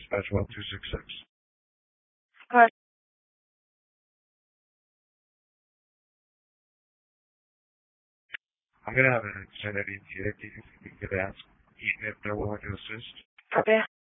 dispatch 1266. Correct. I'm going to have an extended ETA if you could ask if they're willing to assist. Copy.